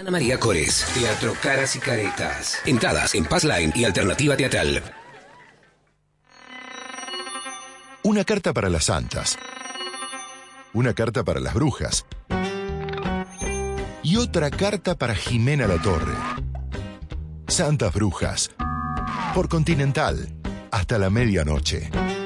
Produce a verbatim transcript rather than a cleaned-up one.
Ana María Cores, Teatro Caras y Caretas. Entradas en Passline y Alternativa Teatral. Una carta para las santas. Una carta para las brujas. Y otra carta para Jimena Latorre. Santas Brujas. Por Continental. Hasta la medianoche.